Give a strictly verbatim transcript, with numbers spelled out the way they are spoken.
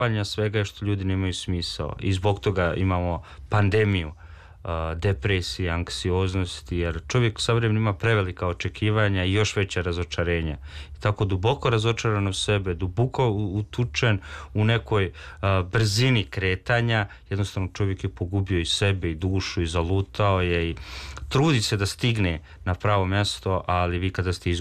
iskapanja svega je što ljudi nemaju smisao i zbog toga imamo pandemiju depresije, anksioznosti, jer čovjek sa vremenom ima prevelika očekivanja i još veće razočarenja. I tako duboko razočaran u sebe, duboko utučen u nekoj a, brzini kretanja, jednostavno čovjek je pogubio i sebe i dušu i zalutao je i trudi se da stigne na pravo mjesto, ali vi kada ste izgubili